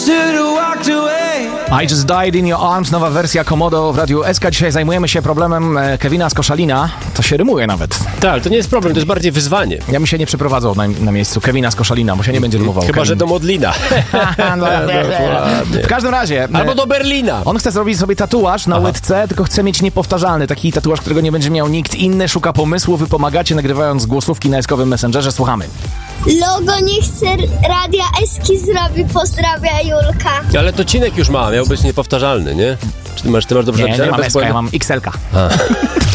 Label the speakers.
Speaker 1: I Just Died in Your Arms, nowa wersja Komodo w Radiu SK. Dzisiaj zajmujemy się problemem Kevina z Koszalina. To się rymuje nawet.
Speaker 2: Tak, ale to nie jest problem, to jest bardziej wyzwanie.
Speaker 1: Ja bym się nie przeprowadzał na miejscu Kevina z Koszalina, bo się nie będzie rymował.
Speaker 2: Chyba, że do Modlina.
Speaker 1: W każdym razie...
Speaker 2: Albo do Berlina.
Speaker 1: On chce zrobić sobie tatuaż na łydce, tylko chce mieć niepowtarzalny. Taki tatuaż, którego nie będzie miał nikt inny. Szuka pomysłu, wy pomagacie, nagrywając głosówki na eskowym Messengerze. Słuchamy.
Speaker 3: Logo niech se Radia Eski zrobi, pozdrawia Julka.
Speaker 2: Ale to Cinek już miał być niepowtarzalny, nie? Czy ty masz dobrze
Speaker 1: Nie,
Speaker 2: napisane?
Speaker 1: nie mam SK, ja mam XL-ka.